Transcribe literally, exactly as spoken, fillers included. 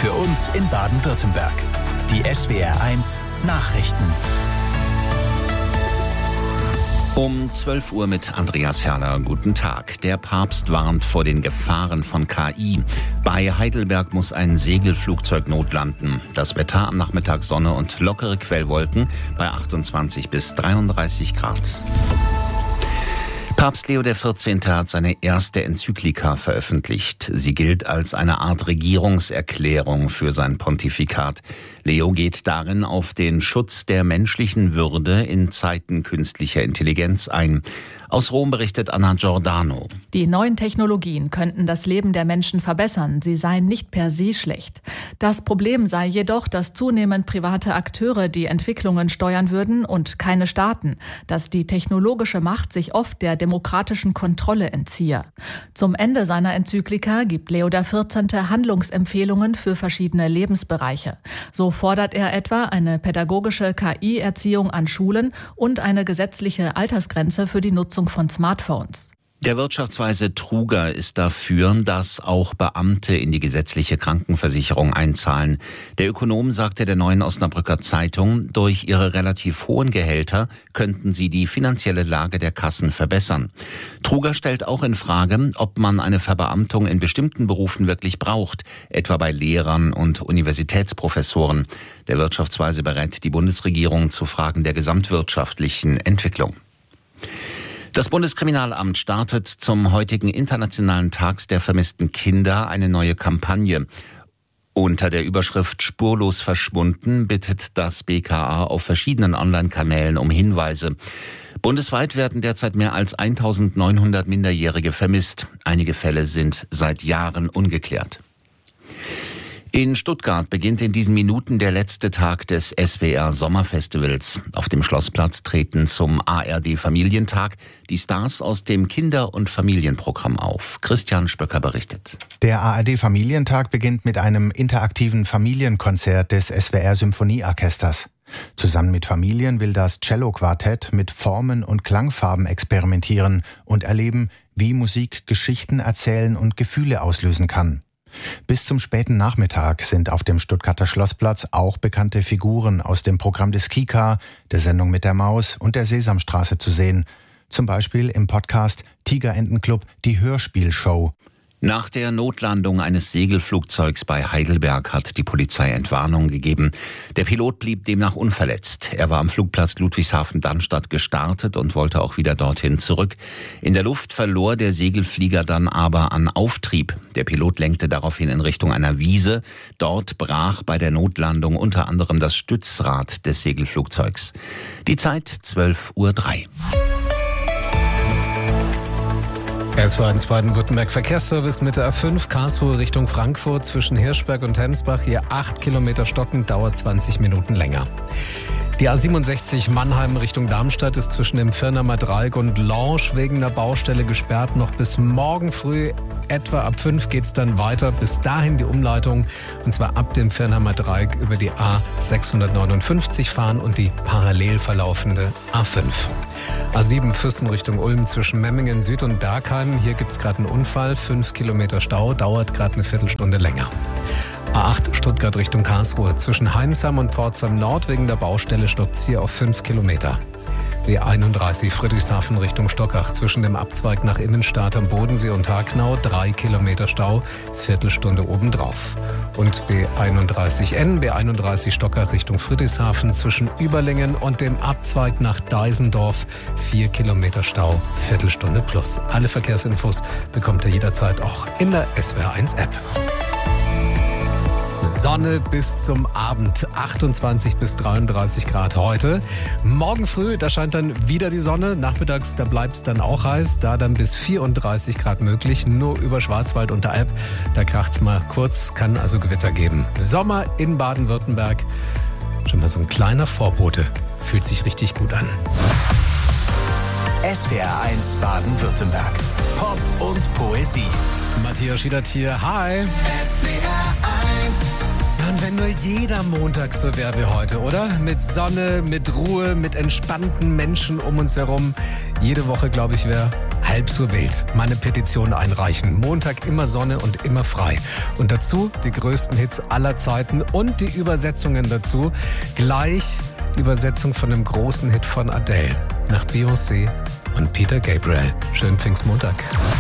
Für uns in Baden-Württemberg. Die S W R eins Nachrichten. Um zwölf Uhr mit Andreas Herrler. Guten Tag. Der Papst warnt vor den Gefahren von K I. Bei Heidelberg muss ein Segelflugzeug notlanden. Das Wetter am Nachmittag Sonne und lockere Quellwolken bei achtundzwanzig bis dreiunddreißig Grad. Papst Leo der vierzehnte hat seine erste Enzyklika veröffentlicht. Sie gilt als eine Art Regierungserklärung für sein Pontifikat. Leo geht darin auf den Schutz der menschlichen Würde in Zeiten künstlicher Intelligenz ein. Aus Rom berichtet Anna Giordano. Die neuen Technologien könnten das Leben der Menschen verbessern. Sie seien nicht per se schlecht. Das Problem sei jedoch, dass zunehmend private Akteure die Entwicklungen steuern würden und keine Staaten, dass die technologische Macht sich oft der demokratischen Kontrolle entziehe. Zum Ende seiner Enzyklika gibt Leo der vierzehnte Handlungsempfehlungen für verschiedene Lebensbereiche. So fordert er etwa eine pädagogische K I-Erziehung an Schulen und eine gesetzliche Altersgrenze für die Nutzung von Smartphones. Der Wirtschaftsweise Truger ist dafür, dass auch Beamte in die gesetzliche Krankenversicherung einzahlen. Der Ökonom sagte der Neuen Osnabrücker Zeitung, durch ihre relativ hohen Gehälter könnten sie die finanzielle Lage der Kassen verbessern. Truger stellt auch in Frage, ob man eine Verbeamtung in bestimmten Berufen wirklich braucht, etwa bei Lehrern und Universitätsprofessoren. Der Wirtschaftsweise berät die Bundesregierung zu Fragen der gesamtwirtschaftlichen Entwicklung. Das Bundeskriminalamt startet zum heutigen Internationalen Tag der vermissten Kinder eine neue Kampagne. Unter der Überschrift Spurlos verschwunden bittet das B K A auf verschiedenen Online-Kanälen um Hinweise. Bundesweit werden derzeit mehr als eintausendneunhundert Minderjährige vermisst. Einige Fälle sind seit Jahren ungeklärt. In Stuttgart beginnt in diesen Minuten der letzte Tag des S W R Sommerfestivals. Auf dem Schlossplatz treten zum A R D Familientag die Stars aus dem Kinder- und Familienprogramm auf. Christian Spöcker berichtet. Der A R D Familientag beginnt mit einem interaktiven Familienkonzert des S W R Symphonieorchesters. Zusammen mit Familien will das Cello-Quartett mit Formen und Klangfarben experimentieren und erleben, wie Musik Geschichten erzählen und Gefühle auslösen kann. Bis zum späten Nachmittag sind auf dem Stuttgarter Schlossplatz auch bekannte Figuren aus dem Programm des Kika, der Sendung mit der Maus und der Sesamstraße zu sehen. Zum Beispiel im Podcast Tigerentenclub die Hörspielshow. Nach der Notlandung eines Segelflugzeugs bei Heidelberg hat die Polizei Entwarnung gegeben. Der Pilot blieb demnach unverletzt. Er war am Flugplatz Ludwigshafen-Dannstatt gestartet und wollte auch wieder dorthin zurück. In der Luft verlor der Segelflieger dann aber an Auftrieb. Der Pilot lenkte daraufhin in Richtung einer Wiese. Dort brach bei der Notlandung unter anderem das Stützrad des Segelflugzeugs. Die Zeit zwölf Uhr drei. S W R eins Baden-Württemberg Verkehrsservice mit der A fünf Karlsruhe Richtung Frankfurt zwischen Hirschberg und Hemsbach. Hier acht Kilometer stocken, dauert zwanzig Minuten länger. Die A siebenundsechzig Mannheim Richtung Darmstadt ist zwischen dem Firnamer Dreieck und Lange wegen der Baustelle gesperrt. Noch bis morgen früh, etwa ab fünf, geht's dann weiter. Bis dahin die Umleitung, und zwar ab dem Firnamer Dreieck über die A sechshundertneunundfünfzig fahren und die parallel verlaufende A fünf. A sieben Füssen Richtung Ulm zwischen Memmingen Süd und Bergheim. Hier gibt's gerade einen Unfall, fünf Kilometer Stau, dauert gerade eine Viertelstunde länger. A acht Stuttgart Richtung Karlsruhe zwischen Heimsheim und Pforzheim Nord wegen der Baustelle stoppt's hier auf fünf Kilometer. B einunddreißig Friedrichshafen Richtung Stockach zwischen dem Abzweig nach Immenstadt am Bodensee und Hagnau drei Kilometer Stau, Viertelstunde obendrauf. Und B einunddreißig N, B einunddreißig Stockach Richtung Friedrichshafen zwischen Überlingen und dem Abzweig nach Deisendorf vier Kilometer Stau, Viertelstunde plus. Alle Verkehrsinfos bekommt ihr jederzeit auch in der S W R eins App. Sonne bis zum Abend, achtundzwanzig bis dreiunddreißig Grad heute. Morgen früh, da scheint dann wieder die Sonne. Nachmittags, da bleibt es dann auch heiß. Da dann bis vierunddreißig Grad möglich. Nur über Schwarzwald und der Alp, da kracht's mal kurz, kann also Gewitter geben. Sommer in Baden-Württemberg. Schon mal so ein kleiner Vorbote. Fühlt sich richtig gut an. S W R eins Baden-Württemberg. Pop und Poesie. Matthias Schiedert hier. Hi. S W R eins. Ja, und wenn nur jeder Montag so wäre wie heute, oder? Mit Sonne, mit Ruhe, mit entspannten Menschen um uns herum. Jede Woche, glaube ich, wäre halb so wild. Meine Petition einreichen. Montag immer Sonne und immer frei. Und dazu die größten Hits aller Zeiten und die Übersetzungen dazu. Gleich die Übersetzung von einem großen Hit von Adele nach Beyoncé und Peter Gabriel. Schönen Pfingstmontag.